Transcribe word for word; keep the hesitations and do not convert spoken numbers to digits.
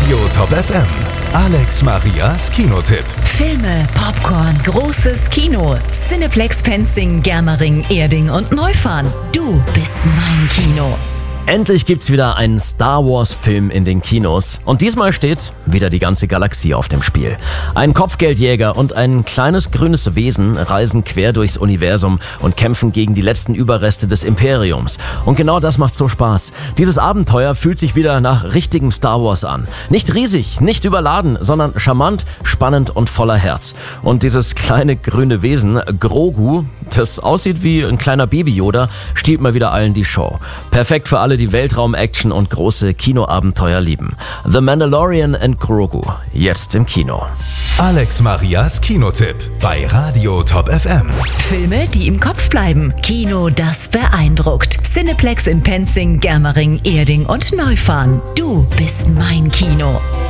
Radio Top F M. Alex Marias Kinotipp. Filme, Popcorn, großes Kino. Cineplex Penzing, Germering, Erding und Neufahren. Du bist mein Kino. Endlich gibt's wieder einen Star Wars Film in den Kinos. Und diesmal steht wieder die ganze Galaxie auf dem Spiel. Ein Kopfgeldjäger und ein kleines grünes Wesen reisen quer durchs Universum und kämpfen gegen die letzten Überreste des Imperiums. Und genau das macht so Spaß. Dieses Abenteuer fühlt sich wieder nach richtigem Star Wars an. Nicht riesig, nicht überladen, sondern charmant, spannend und voller Herz. Und dieses kleine grüne Wesen, Grogu, das aussieht wie ein kleiner Baby-Yoda, stiehlt mal wieder allen die Show. Perfekt für alle, die Weltraum-Action und große Kinoabenteuer lieben. The Mandalorian and Grogu, jetzt im Kino. Alex Marias Kinotipp bei Radio Top F M. Filme, die im Kopf bleiben. Kino, das beeindruckt. Cineplex in Penzing, Germering, Erding und Neufahren. Du bist mein Kino.